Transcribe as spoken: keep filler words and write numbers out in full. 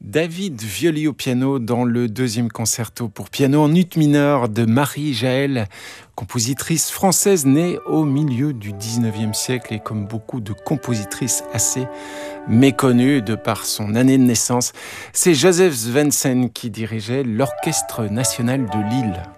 David Violi au piano dans le deuxième concerto pour piano en ut mineur de Marie Jaël, compositrice française née au milieu du dix-neuvième siècle et comme beaucoup de compositrices assez méconnues de par son année de naissance. C'est Joseph Svendsen qui dirigeait l'Orchestre national de Lille.